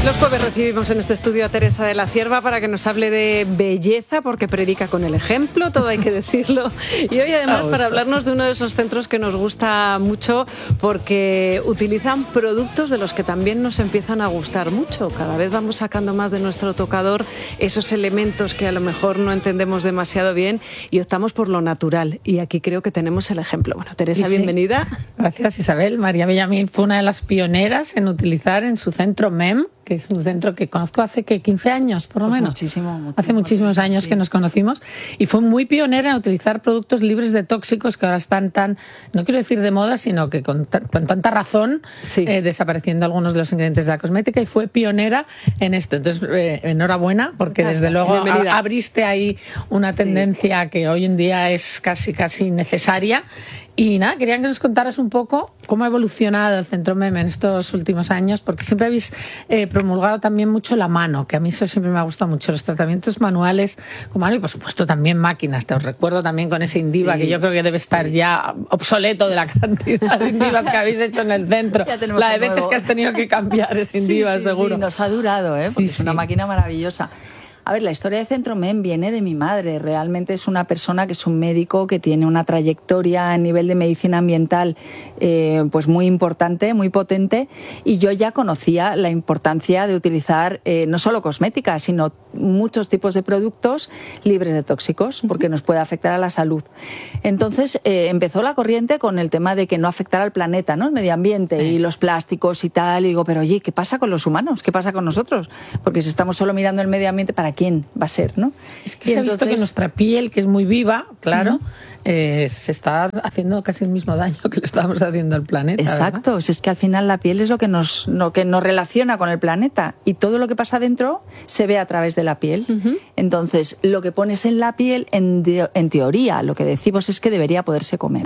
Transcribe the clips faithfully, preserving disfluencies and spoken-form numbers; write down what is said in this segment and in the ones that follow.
Los jueves recibimos en este estudio a Teresa de la Cierva para que nos hable de belleza, porque predica con el ejemplo, todo hay que decirlo. Y hoy además para hablarnos de uno de esos centros que nos gusta mucho, porque utilizan productos de los que también nos empiezan a gustar mucho. Cada vez vamos sacando más de nuestro tocador esos elementos que a lo mejor no entendemos demasiado bien y optamos por lo natural. Y aquí creo que tenemos el ejemplo. Bueno, Teresa, sí, bienvenida. Gracias, Isabel. María Bellamín fue una de las pioneras en utilizar en su centro M E M, que es un centro que conozco hace que quince años, por lo pues menos. Muchísimo, muchísimo. Hace muchísimos años sí. que nos conocimos y fue muy pionera en utilizar productos libres de tóxicos que ahora están tan, no quiero decir de moda, sino que con, ta, con tanta razón, sí. eh, desapareciendo algunos de los ingredientes de la cosmética, y fue pionera en esto. Entonces, eh, enhorabuena, porque Muchas desde luego a, abriste ahí una tendencia sí. que hoy en día es casi, casi necesaria. Y nada, quería que nos contaras un poco cómo ha evolucionado el Centro M E M en estos últimos años, porque siempre habéis eh, promulgado también mucho la mano, que a mí eso siempre me ha gustado mucho, los tratamientos manuales con mano y por supuesto también máquinas. Te os recuerdo también con ese Indiva, sí, que yo creo que debe estar sí. ya obsoleto de la cantidad de Indivas que habéis hecho en el centro. La de veces nuevo. que has tenido que cambiar ese Indiva, sí, sí, seguro. Sí, nos ha durado, ¿eh? Porque sí, es sí. una máquina maravillosa. A ver, la historia de Centro M E M viene de mi madre. Realmente es una persona que es un médico que tiene una trayectoria a nivel de medicina ambiental eh, pues muy importante, muy potente, y yo ya conocía la importancia de utilizar eh, no solo cosméticas, sino muchos tipos de productos libres de tóxicos, porque nos puede afectar a la salud. Entonces eh, empezó la corriente con el tema de que no afectara al planeta, ¿no? El medio ambiente sí. y los plásticos y tal. Y digo, pero oye, ¿qué pasa con los humanos? ¿Qué pasa con nosotros? Porque si estamos solo mirando el medio ambiente, ¿para quién va a ser, no? Es que y se entonces... ha visto que nuestra piel, que es muy viva, claro, uh-huh. eh, se está haciendo casi el mismo daño que le estamos haciendo al planeta. Exacto, ¿verdad? Es que al final la piel es lo que nos, lo que nos relaciona con el planeta, y todo lo que pasa dentro se ve a través de la piel. Uh-huh. Entonces, lo que pones en la piel, en, de, en teoría, lo que decimos es que debería poderse comer.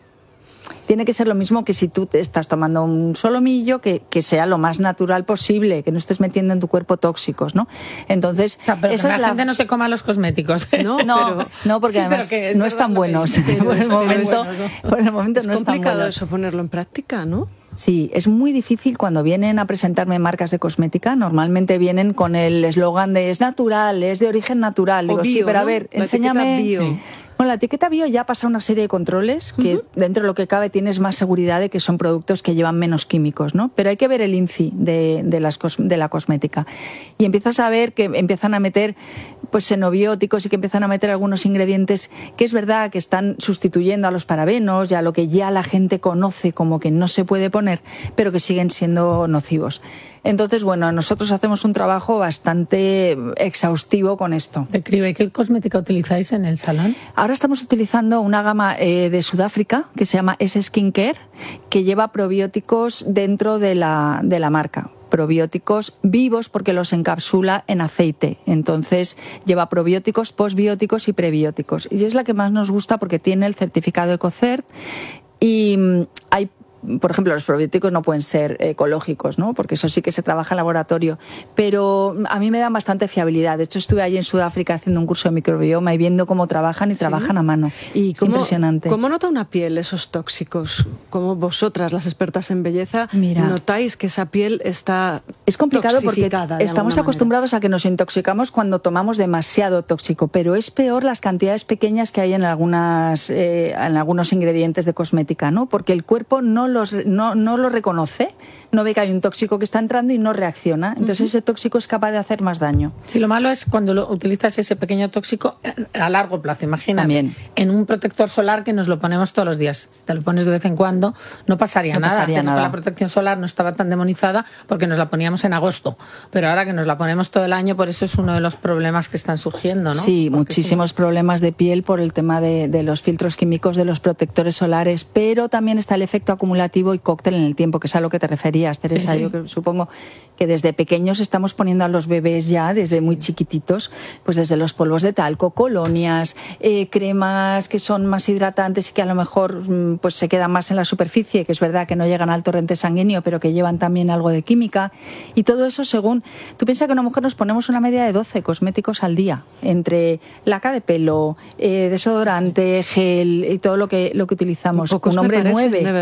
Tiene que ser lo mismo que si tú te estás tomando un solomillo, que, que sea lo más natural posible, que no estés metiendo en tu cuerpo tóxicos, ¿no? Entonces, o sea, pero esa que es la, la gente no se coma los cosméticos. No, no, pero, no porque sí, además es no están buenos. Por el momento, bueno, ¿no? por el momento no están buenos. Es complicado eso ponerlo en práctica, ¿no? Sí, es muy difícil cuando vienen a presentarme marcas de cosmética. Normalmente vienen con el eslogan de es natural, es de origen natural. Digo, bio, sí, pero a ver, ¿no? enséñame. Bio. Sí. Bueno, la etiqueta bio ya pasa una serie de controles que uh-huh. dentro de lo que cabe tienes más seguridad de que son productos que llevan menos químicos, ¿no? Pero hay que ver el I N C I de, de, las, de la cosmética. Y empiezas a ver que empiezan a meter pues xenobióticos y que empiezan a meter algunos ingredientes que es verdad que están sustituyendo a los parabenos y a lo que ya la gente conoce como que no se puede poner, pero que siguen siendo nocivos. Entonces, bueno, nosotros hacemos un trabajo bastante exhaustivo con esto. ¿De criba? ¿Y qué cosmética utilizáis en el salón? Ahora estamos utilizando una gama eh, de Sudáfrica que se llama S Skincare, que lleva probióticos dentro de la, de la marca. Probióticos vivos porque los encapsula en aceite. Entonces lleva probióticos, posbióticos y prebióticos. Y es la que más nos gusta porque tiene el certificado EcoCert y hay... Por ejemplo, los probióticos no pueden ser ecológicos, ¿no? Porque eso sí que se trabaja en laboratorio. Pero a mí me dan bastante fiabilidad. De hecho, estuve allí en Sudáfrica haciendo un curso de microbioma y viendo cómo trabajan y ¿Sí? trabajan a mano. ¿Y cómo, es impresionante. ¿Cómo nota una piel esos tóxicos? ¿Cómo vosotras, las expertas en belleza, Mira, notáis que esa piel está Es complicado porque estamos acostumbrados manera. a que nos intoxicamos cuando tomamos demasiado tóxico, pero es peor las cantidades pequeñas que hay en, algunas, eh, en algunos ingredientes de cosmética, ¿no? Porque el cuerpo no Los, no, no lo reconoce, no ve que hay un tóxico que está entrando y no reacciona. Entonces uh-huh. ese tóxico es capaz de hacer más daño. Sí, lo malo es cuando lo, utilizas ese pequeño tóxico a largo plazo. Imagínate, También. en un protector solar que nos lo ponemos todos los días. Si te lo pones de vez en cuando, no pasaría no nada. Pasaría nada. La protección solar no estaba tan demonizada porque nos la poníamos en agosto. Pero ahora que nos la ponemos todo el año, por eso es uno de los problemas que están surgiendo, ¿no? Sí, porque muchísimos sí. problemas de piel por el tema de, de los filtros químicos de los protectores solares, pero también está el efecto acumulativo y cóctel en el tiempo, que es a lo que te referías, Teresa. Sí, sí. Yo que, supongo que desde pequeños estamos poniendo a los bebés ya, desde muy chiquititos, pues desde los polvos de talco, colonias, eh, cremas que son más hidratantes y que a lo mejor pues se quedan más en la superficie, que es verdad que no llegan al torrente sanguíneo, pero que llevan también algo de química. Y todo eso según... Tú piensas que una mujer nos ponemos una media de doce cosméticos al día, entre laca de pelo, eh, desodorante, sí. gel y todo lo que, lo que utilizamos. Un, un hombre me parecen, nueve. De verdad, me sí,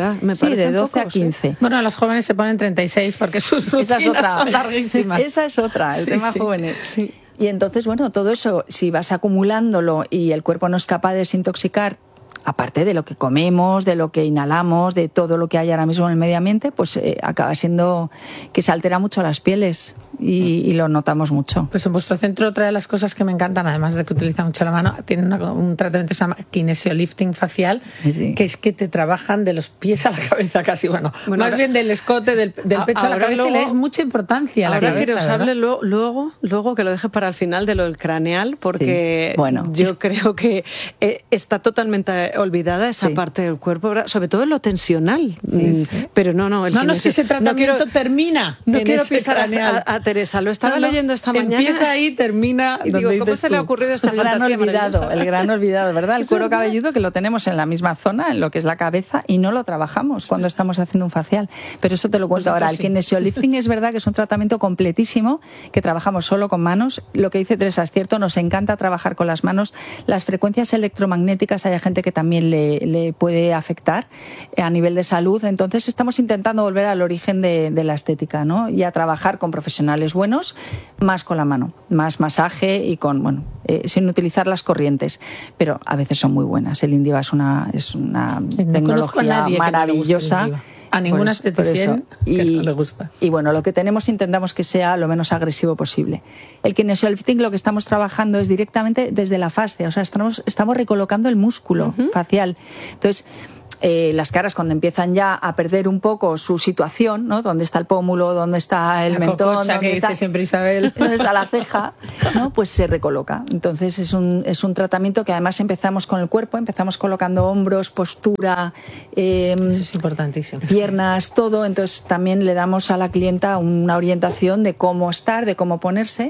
Sí, de doce pocos, a quince. ¿eh? Bueno, los jóvenes se ponen treinta y seis porque sus rutinas Esa es otra. son larguísimas. Esa es otra, el Sí, tema sí. jóvenes. Sí. Y entonces, bueno, todo eso, si vas acumulándolo y el cuerpo no es capaz de desintoxicar, aparte de lo que comemos, de lo que inhalamos, de todo lo que hay ahora mismo en el medio ambiente, pues eh, acaba siendo que se altera mucho las pieles y, y lo notamos mucho. Pues en vuestro centro otra de las cosas que me encantan, además de que utiliza mucho la mano, tienen una- un tratamiento que se llama kinesiolifting facial, Sí. que es que te trabajan de los pies a la cabeza casi, bueno, Bueno, más ahora- bien del escote, del, del A- pecho a la ahora cabeza luego- y le das mucha importancia a la Ahora cabeza. que nos ¿verdad? hable luego, luego, luego que lo deje para el final de lo del craneal, porque Sí, bueno. yo creo que eh, está totalmente olvidada esa Sí. parte del cuerpo, ¿verdad? Sobre todo en lo tensional. Sí, Mm, sí. Pero no, no. El No, no es que ese kinesio- tratamiento no quiero, termina no en quiero ese pisar a, craneal. a- a Teresa. Lo estaba No, no, leyendo esta mañana. Empieza ahí, termina Y donde digo, ¿cómo dices se le ha tú. ocurrido esta El gran fantasía olvidado, maravillosa? el gran olvidado, ¿verdad? El cuero cabelludo que lo tenemos en la misma zona, en lo que es la cabeza, y no lo trabajamos cuando estamos haciendo un facial. Pero eso te lo cuento Nosotros ahora. El sí. kinesiolifting es verdad que es un tratamiento completísimo, que trabajamos solo con manos. Lo que dice Teresa es cierto, nos encanta trabajar con las manos. Las frecuencias electromagnéticas hay gente que también le, le puede afectar eh, a nivel de salud. Entonces estamos intentando volver al origen de, de la estética, ¿no? Y a trabajar con profesionales buenos, más con la mano, más masaje y con, bueno, eh, sin utilizar las corrientes. Pero a veces son muy buenas. El Indiva es una, es una No conozco a tecnología nadie que no le guste el maravillosa. Indiva. A ninguna Por eso- por esteticien eso. que Y- no le gusta. Y bueno, lo que tenemos intentamos que sea lo menos agresivo posible. El kinesiolifting lo que estamos trabajando es directamente desde la fascia, o sea, estamos, estamos recolocando el músculo facial. Entonces, eh, las caras cuando empiezan ya a perder un poco su situación, ¿no? ¿Dónde está el pómulo? ¿Dónde está el La mentón? cococha ¿Dónde que está, dice siempre Isabel. ¿Dónde está la ceja? ¿No? Pues se recoloca. Entonces es un, es un tratamiento que además empezamos con el cuerpo, empezamos colocando hombros, postura, eh, Eso es importantísimo. piernas, todo. Entonces también le damos a la clienta una orientación de cómo estar, de cómo ponerse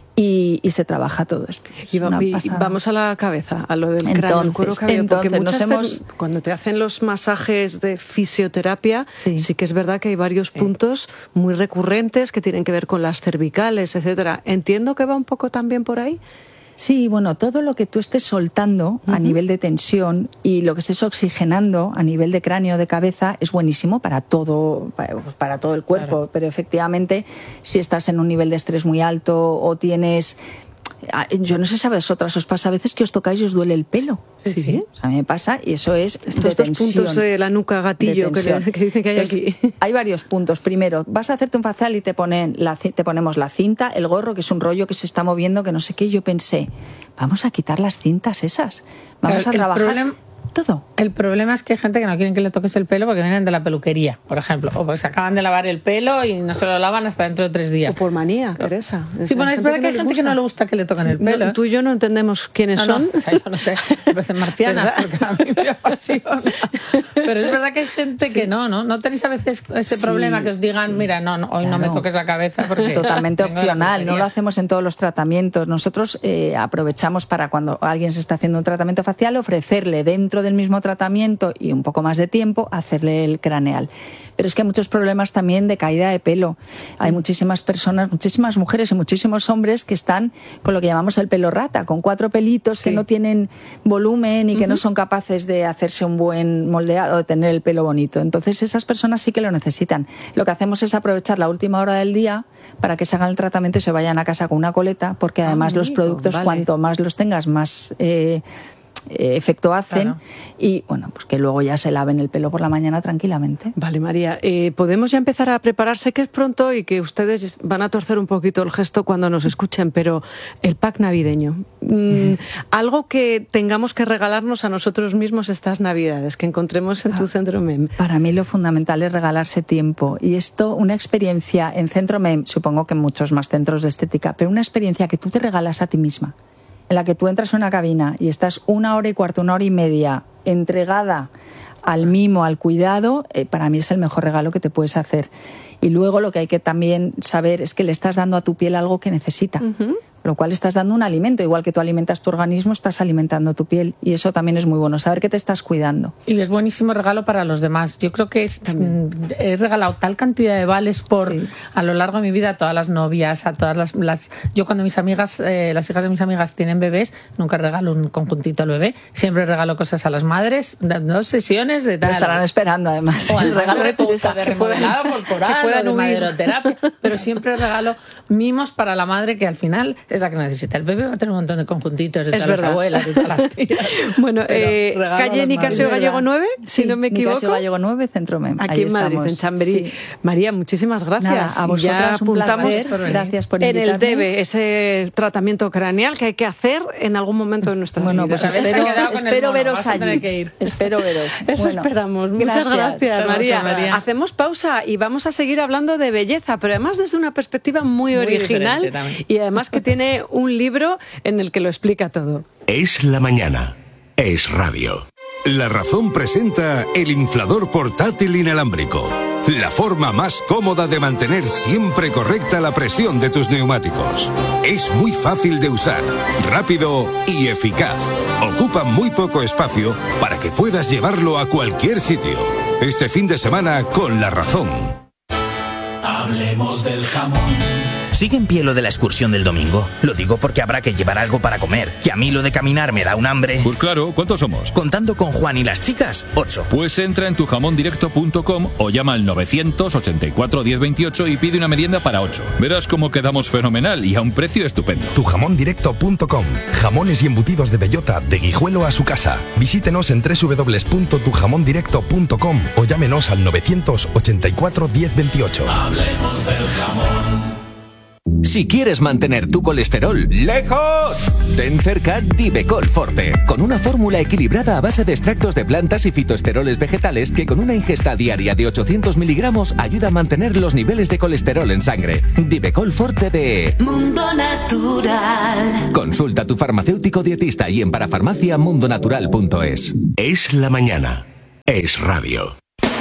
y, y se trabaja todo esto. Es Y, va- una y pasada. vamos a la cabeza, a lo del cráneo, el Entonces, cuero cabelludo, porque entonces, nos muchas hemos- veces, cuando te hacen los masajes de fisioterapia, sí. Sí. que es verdad que hay varios puntos muy recurrentes que tienen que ver con las cervicales, etcétera. Entiendo que va un poco también por ahí. Sí, bueno, todo lo que tú estés soltando a nivel de tensión y lo que estés oxigenando a nivel de cráneo, de cabeza, es buenísimo para todo, para, para todo el cuerpo. Claro. Pero efectivamente, si estás en un nivel de estrés muy alto o tienes... Yo no sé si a vosotras os pasa a veces que os tocáis y os duele el pelo. Sí, sí. O sea, a mí me pasa y eso es Estos de dos tensión, puntos de la nuca gatillo de que, tensión. le- que dicen que hay Entonces, aquí. Hay varios puntos. Primero, vas a hacerte un facial y te ponen la, ci- te ponemos la cinta, el gorro, que es un rollo que se está moviendo, que no sé qué. Yo pensé, vamos a quitar las cintas esas. Vamos Claro, a el trabajar problema- todo. El problema es que hay gente que no quieren que le toques el pelo porque vienen de la peluquería, por ejemplo, o porque se acaban de lavar el pelo y no se lo lavan hasta dentro de tres días. O por manía, Teresa. Sí, bueno, es verdad que hay gente que no le gusta que le toquen el pelo. No, tú y yo no entendemos quiénes No, no, son. o sea, yo no sé, me parecen marcianas ¿Verdad? porque a mí me apasiona. Pero es verdad que hay gente que no, ¿no? ¿No tenéis a veces ese Sí, problema que os digan, sí. mira, no, no hoy no me Claro. toques la cabeza porque Es totalmente vengo de la opcional, no peluquería? lo hacemos en todos los tratamientos. Nosotros eh, aprovechamos para cuando alguien se está haciendo un tratamiento facial ofrecerle dentro del mismo tratamiento y un poco más de tiempo hacerle el craneal. Pero es que hay muchos problemas también de caída de pelo. Hay muchísimas personas, muchísimas mujeres y muchísimos hombres que están con lo que llamamos el pelo rata, con cuatro pelitos Sí. que no tienen volumen y que no son capaces de hacerse un buen moldeado, de tener el pelo bonito. Entonces esas personas sí que lo necesitan. Lo que hacemos es aprovechar la última hora del día para que se hagan el tratamiento y se vayan a casa con una coleta, porque además los amigo, productos, vale. cuanto más los tengas, más eh, eh, efecto hacen. Claro. Y bueno, pues que luego ya se laven el pelo por la mañana tranquilamente. Vale, María, eh, podemos ya empezar a prepararse, que es pronto y que ustedes van a torcer un poquito el gesto cuando nos escuchen, pero el pack navideño, mm, algo que tengamos que regalarnos a nosotros mismos estas Navidades, que encontremos en tu centro M E M. Para mí lo fundamental es regalarse tiempo. Y esto, una experiencia en Centro M E M, supongo que en muchos más centros de estética, pero una experiencia que tú te regalas a ti misma, en la que tú entras en una cabina y estás una hora y cuarto, una hora y media entregada al mimo, al cuidado, eh, para mí es el mejor regalo que te puedes hacer. Y luego lo que hay que también saber es que le estás dando a tu piel algo que necesita. lo cual estás dando un alimento. Igual que tú alimentas tu organismo, estás alimentando tu piel. Y eso también es muy bueno, saber que te estás cuidando. Y es buenísimo regalo para los demás. Yo creo que es, he regalado tal cantidad de vales por sí. a lo largo de mi vida a todas las novias, a todas las... las yo cuando mis amigas, eh, las hijas de mis amigas tienen bebés, nunca regalo un conjuntito al bebé. Siempre regalo cosas a las madres, dos sesiones de tal. Lo estarán esperando, además. O el regalo de Teresa, de remodelado corporal, o de maderoterapia. Pero siempre regalo mimos para la madre, que al final es la que necesita. El bebé va a tener un montón de conjuntitos de es todas verdad. Las abuelas, de todas las tías. Bueno, eh, calle Nicasio Gallego nueve, si sí, no me equivoco. Nicasio Gallego nueve, Centro Mem. Aquí Ahí en Madrid, estamos. en Chamberí. Sí. María, muchísimas gracias. Nada, a vosotras ya apuntamos un placer. Gracias por invitarme. En el DEBE, ese tratamiento craneal que hay que hacer en algún momento de nuestras bueno, vidas. Pues espero, espero veros allí. Que ir. Espero veros. Eso bueno, esperamos. Muchas gracias, gracias María. María. Hacemos pausa y vamos a seguir hablando de belleza, pero además desde una perspectiva muy, muy original y además que tiene un libro en el que lo explica todo. Es la mañana. Es radio. La Razón presenta el inflador portátil inalámbrico. La forma más cómoda de mantener siempre correcta la presión de tus neumáticos. Es muy fácil de usar, rápido y eficaz. Ocupa muy poco espacio para que puedas llevarlo a cualquier sitio. Este fin de semana con La Razón. Hablemos del jamón. ¿Sigue en pie lo de la excursión del domingo? Lo digo porque habrá que llevar algo para comer. Que a mí lo de caminar me da un hambre. Pues claro, ¿cuántos somos? Contando con Juan y las chicas, ocho. Pues entra en tu jamón directo punto com o llama al novecientos ochenta y cuatro diez veintiocho y pide una merienda para ocho. Verás cómo quedamos fenomenal y a un precio estupendo. tu jamón directo punto com. Jamones y embutidos de bellota, de Guijuelo a su casa. Visítenos en doble u doble u doble u punto tu jamón directo punto com o llámenos al novecientos ochenta y cuatro diez veintiocho. Hablemos del jamón. Si quieres mantener tu colesterol lejos, ten cerca Divecol Forte, con una fórmula equilibrada a base de extractos de plantas y fitoesteroles vegetales que con una ingesta diaria de ochocientos miligramos ayuda a mantener los niveles de colesterol en sangre. Divecol Forte de Mundo Natural. Consulta a tu farmacéutico dietista y en parafarmacia mundonatural punto es. Es la mañana. Es radio.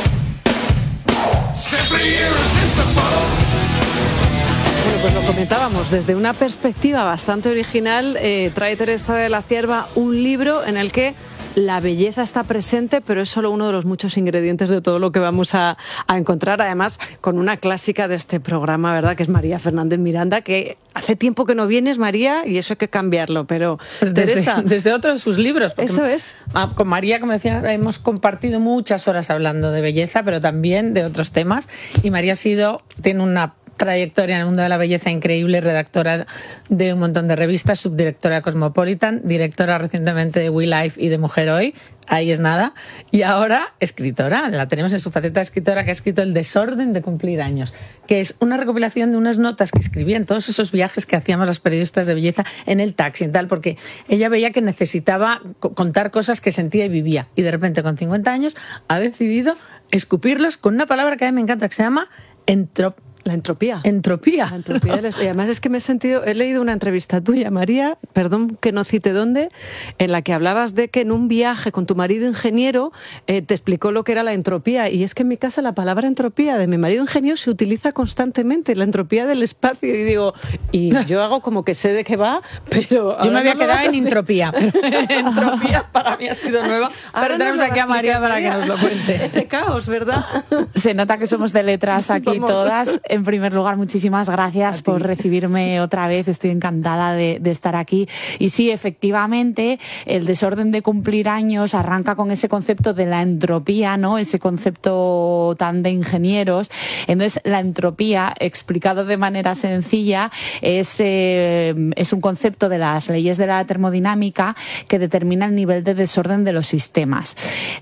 Bueno, pues lo comentábamos, desde una perspectiva bastante original, eh, trae Teresa de la Cierva un libro en el que la belleza está presente, pero es solo uno de los muchos ingredientes de todo lo que vamos a, a encontrar, además con una clásica de este programa, ¿verdad?, que es María Fernández Miranda, que hace tiempo que no vienes, María, y eso hay que cambiarlo, pero pues Teresa... Desde, desde otro de sus libros. Eso es. Con María, como decía, hemos compartido muchas horas hablando de belleza, pero también de otros temas, y María ha sido, tiene una trayectoria en el mundo de la belleza increíble, redactora de un montón de revistas, subdirectora de Cosmopolitan, directora recientemente de We Life y de Mujer Hoy, ahí es nada, y ahora escritora, la tenemos en su faceta de escritora, que ha escrito El desorden de cumplir años, que es una recopilación de unas notas que escribía en todos esos viajes que hacíamos las periodistas de belleza en el taxi y tal, porque ella veía que necesitaba contar cosas que sentía y vivía, y de repente con cincuenta años ha decidido escupirlos con una palabra que a mí me encanta, que se llama entropía. La entropía. Entropía. La entropía. Y además es que me he sentido, he leído una entrevista tuya, María, perdón que no cite dónde, en la que hablabas de que en un viaje con tu marido ingeniero eh, te explicó lo que era la entropía. Y es que en mi casa la palabra entropía de mi marido ingeniero se utiliza constantemente, la entropía del espacio. Y digo, y yo hago como que sé de qué va, pero... Yo me había no quedado en entropía. Entropía para mí ha sido nueva. Ahora pero tenemos no aquí a María para María. Que nos lo cuente. Ese caos, ¿verdad? Se nota que somos de letras aquí Vamos. Todas. En primer lugar, muchísimas gracias por recibirme otra vez. Estoy encantada de, de estar aquí. Y sí, efectivamente, el desorden de cumplir años arranca con ese concepto de la entropía, ¿no? Ese concepto tan de ingenieros. Entonces, la entropía, explicado de manera sencilla, es, eh, es un concepto de las leyes de la termodinámica que determina el nivel de desorden de los sistemas.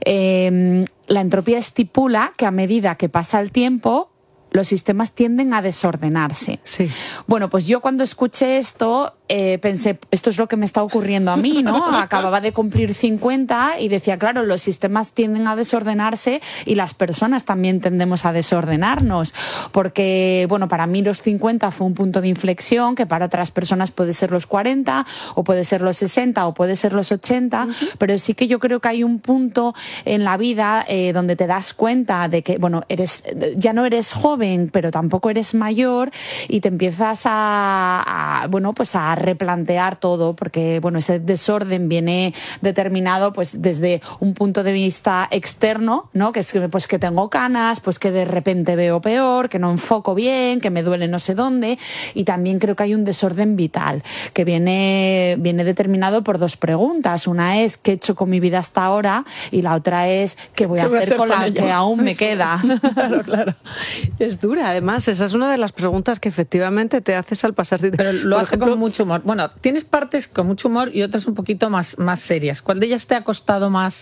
Eh, la entropía estipula que a medida que pasa el tiempo, los sistemas tienden a desordenarse. Sí. Bueno, pues yo cuando escuché esto eh, pensé, esto es lo que me está ocurriendo a mí, ¿no? Acababa de cumplir cincuenta y decía, claro, los sistemas tienden a desordenarse y las personas también tendemos a desordenarnos, porque, bueno, para mí los cincuenta fue un punto de inflexión, que para otras personas puede ser los cuarenta, o puede ser los sesenta, o puede ser los ochenta, uh-huh. Pero sí que yo creo que hay un punto en la vida eh, donde te das cuenta de que, bueno, eres ya no eres joven, joven, pero tampoco eres mayor, y te empiezas a, a bueno, pues a replantear todo, porque bueno, ese desorden viene determinado pues desde un punto de vista externo, ¿no? Que es que, pues que tengo canas, pues que de repente veo peor, que no enfoco bien, que me duele no sé dónde, y también creo que hay un desorden vital que viene, viene determinado por dos preguntas. Una es ¿qué he hecho con mi vida hasta ahora? Y la otra es ¿qué voy a hacer, hacer con, con la que aún me queda? Claro, claro. Es dura, además, esa es una de las preguntas que efectivamente te haces al pasar. Pero lo por hace ejemplo, con mucho humor. Bueno, tienes partes con mucho humor y otras un poquito más, más serias. ¿Cuál de ellas te ha costado más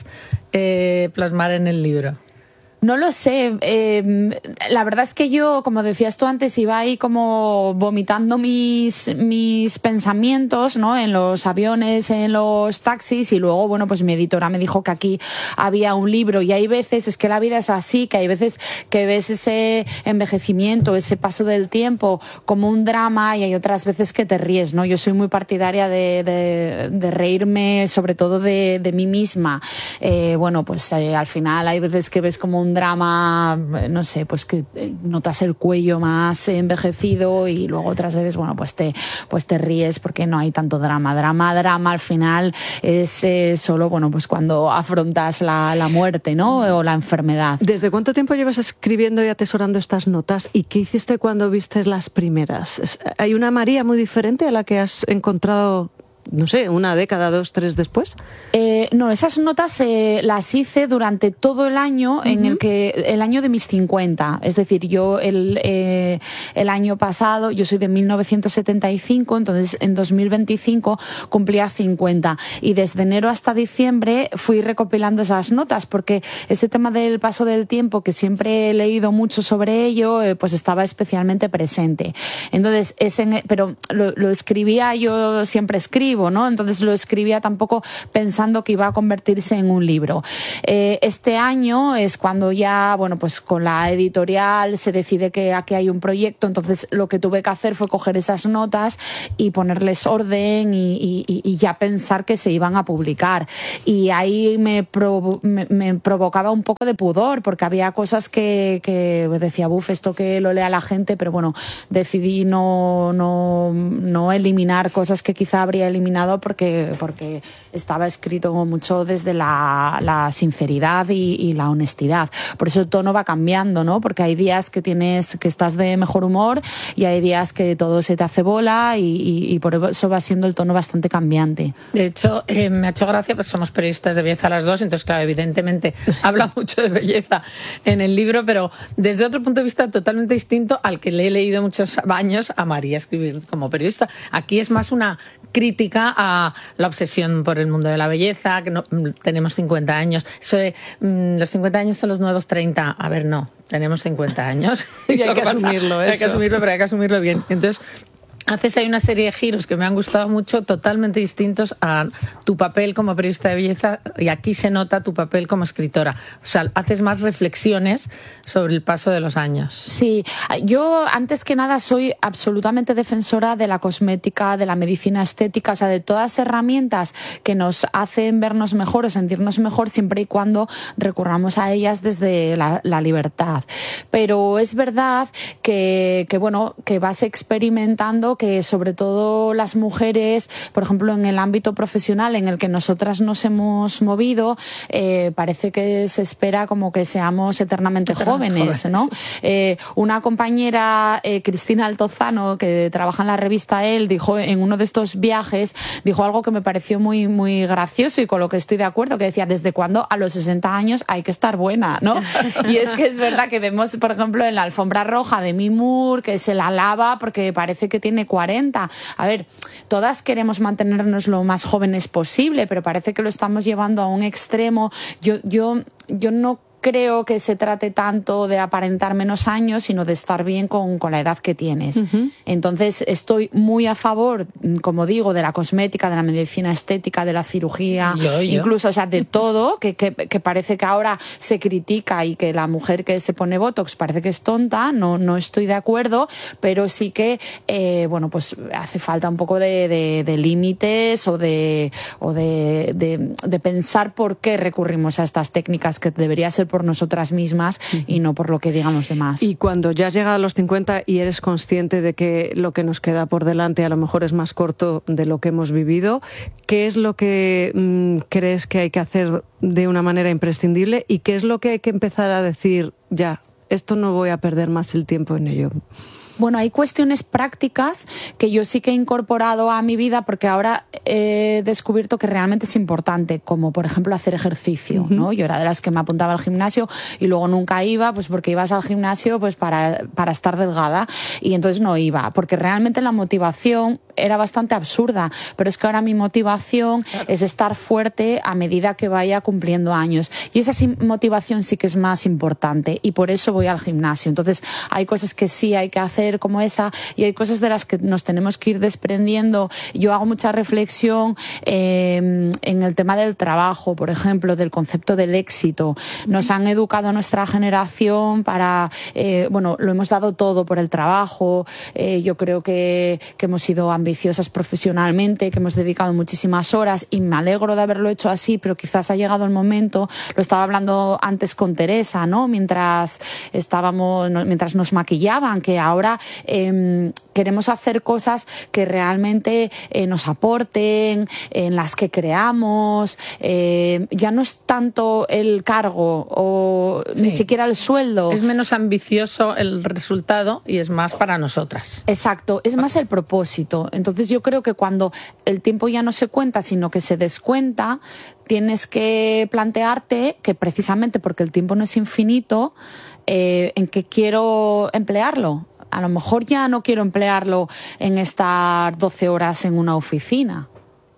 eh, plasmar en el libro? No lo sé. Eh, la verdad es que yo, como decías tú antes, iba ahí como vomitando mis, mis pensamientos, ¿no? En los aviones, en los taxis, y luego, bueno, pues mi editora me dijo que aquí había un libro, y hay veces, es que la vida es así, que hay veces que ves ese envejecimiento, ese paso del tiempo como un drama, y hay otras veces que te ríes, ¿no? Yo soy muy partidaria de, de, de reírme, sobre todo de, de mí misma. Eh, bueno, pues eh, al final hay veces que ves como un drama, no sé, pues que notas el cuello más envejecido, y luego otras veces, bueno, pues te, pues te ríes porque no hay tanto drama. Drama, drama al final es eh, solo, bueno, pues cuando afrontas la, la muerte, ¿no? O la enfermedad. ¿Desde cuánto tiempo llevas escribiendo y atesorando estas notas? ¿Y qué hiciste cuando viste las primeras? ¿Hay una María muy diferente a la que has encontrado, no sé, una década, dos, tres después? Eh, no, esas notas eh, las hice durante todo el año, uh-huh. en el que el año de mis cincuenta. Es decir, yo el, eh, el año pasado, yo soy de mil novecientos setenta y cinco, entonces en dos mil veinticinco cumplía cincuenta. Y desde enero hasta diciembre fui recopilando esas notas, porque ese tema del paso del tiempo, que siempre he leído mucho sobre ello, eh, pues estaba especialmente presente. Entonces, ese, pero lo, lo escribía, yo siempre escribo, ¿no? Entonces lo escribía tampoco pensando que iba a convertirse en un libro. Eh, este año es cuando ya, bueno, pues con la editorial se decide que aquí hay un proyecto, entonces lo que tuve que hacer fue coger esas notas y ponerles orden y, y, y ya pensar que se iban a publicar. Y ahí me, provo me, me provocaba un poco de pudor, porque había cosas que, que decía, buf, esto que lo lea la gente, pero bueno, decidí no, no, no eliminar cosas que quizá habría eliminado porque, porque estaba escrito mucho desde la, la sinceridad y, y la honestidad. Por eso el tono va cambiando, ¿no? Porque hay días que tienes, que estás de mejor humor, y hay días que todo se te hace bola, y, y, y por eso va siendo el tono bastante cambiante. De hecho, eh, me ha hecho gracia, pues somos periodistas de belleza las dos, entonces claro, evidentemente habla mucho de belleza en el libro, pero desde otro punto de vista totalmente distinto al que le he leído muchos años a María escribir como periodista. Aquí es más una crítica a la obsesión por el mundo de la belleza, que no, tenemos cincuenta años. Eso de mmm, los cincuenta años son los nuevos treinta. A ver, no, tenemos cincuenta años. Y hay que asumirlo, Hay que asumirlo, pero hay que asumirlo bien. Entonces, haces ahí una serie de giros que me han gustado mucho, totalmente distintos a tu papel como periodista de belleza, y aquí se nota tu papel como escritora. O sea, haces más reflexiones sobre el paso de los años. Sí, yo antes que nada soy absolutamente defensora de la cosmética, de la medicina estética, o sea, de todas las herramientas que nos hacen vernos mejor o sentirnos mejor, siempre y cuando recurramos a ellas desde la, la libertad. Pero es verdad que, que, bueno, que vas experimentando, que sobre todo las mujeres, por ejemplo, en el ámbito profesional en el que nosotras nos hemos movido, eh, parece que se espera como que seamos eternamente jóvenes, ¿no? Eh, una compañera, eh, Cristina Altozano, que trabaja en la revista Elle, dijo en uno de estos viajes, dijo algo que me pareció muy, muy gracioso y con lo que estoy de acuerdo, que decía, ¿desde cuándo a los sesenta años hay que estar buena, ¿no? Y es que es verdad que vemos, por ejemplo, en la alfombra roja de Demi Moore, que se la lava porque parece que tiene cuarenta. A ver, todas queremos mantenernos lo más jóvenes posible, pero parece que lo estamos llevando a un extremo. Yo, yo, yo no creo que se trate tanto de aparentar menos años, sino de estar bien con, con la edad que tienes. Uh-huh. Entonces, estoy muy a favor, como digo, de la cosmética, de la medicina estética, de la cirugía, yo, yo. incluso, o sea, de todo, que, que, que parece que ahora se critica y que la mujer que se pone Botox parece que es tonta. No, no estoy de acuerdo, pero sí que, eh, bueno, pues hace falta un poco de, de, de límites o, de, o de, de, de pensar por qué recurrimos a estas técnicas, que debería ser por por nosotras mismas uh-huh. y no por lo que digan los demás. Y cuando ya has llegado a los cincuenta y eres consciente de que lo que nos queda por delante a lo mejor es más corto de lo que hemos vivido, ¿qué es lo que mmm, crees que hay que hacer de una manera imprescindible y qué es lo que hay que empezar a decir ya, esto no voy a perder más el tiempo en ello? Bueno, hay cuestiones prácticas que yo sí que he incorporado a mi vida porque ahora he descubierto que realmente es importante, como por ejemplo hacer ejercicio, ¿no? Yo era de las que me apuntaba al gimnasio y luego nunca iba, pues porque ibas al gimnasio pues para, para estar delgada y entonces no iba, porque realmente la motivación era bastante absurda, pero es que ahora mi motivación es estar fuerte a medida que vaya cumpliendo años y esa motivación sí que es más importante y por eso voy al gimnasio. Entonces hay cosas que sí hay que hacer como esa y hay cosas de las que nos tenemos que ir desprendiendo. Yo hago mucha reflexión eh, en el tema del trabajo, por ejemplo, del concepto del éxito. Nos han educado a nuestra generación para, eh, bueno, lo hemos dado todo por el trabajo. Eh, yo creo que, que hemos sido ambiciosas profesionalmente, que hemos dedicado muchísimas horas y me alegro de haberlo hecho así, pero quizás ha llegado el momento, lo estaba hablando antes con Teresa, ¿no? Mientras estábamos, mientras nos maquillaban, que ahora Eh, queremos hacer cosas que realmente eh, nos aporten, en las que creamos. Eh, ya no es tanto el cargo o sí. ni siquiera el sueldo. Es menos ambicioso el resultado y es más para nosotras. Exacto, es más el propósito. Entonces yo creo que cuando el tiempo ya no se cuenta, sino que se descuenta, tienes que plantearte que precisamente porque el tiempo no es infinito, eh, ¿en qué quiero emplearlo? A lo mejor ya no quiero emplearlo en estar doce horas en una oficina.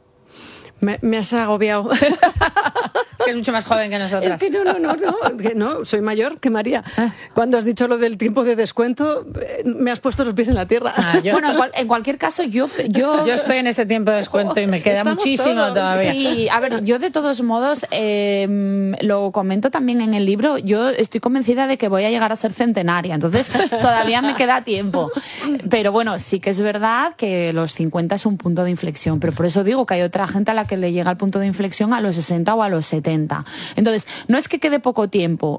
Me, me has agobiado. Que es mucho más joven que nosotras. Es que no, no, no, no, que no, soy mayor que María. Cuando has dicho lo del tiempo de descuento, me has puesto los pies en la tierra. Ah, yo, bueno, en, cual, en cualquier caso, yo, yo... Yo estoy en ese tiempo de descuento y me queda muchísimo todos. todavía. Sí, a ver, yo de todos modos, eh, lo comento también en el libro, yo estoy convencida de que voy a llegar a ser centenaria, entonces todavía me queda tiempo. Pero bueno, sí que es verdad que los cincuenta es un punto de inflexión, pero por eso digo que hay otra gente a la que le llega el punto de inflexión a los sesenta o a los setenta. Entonces, no es que quede poco tiempo,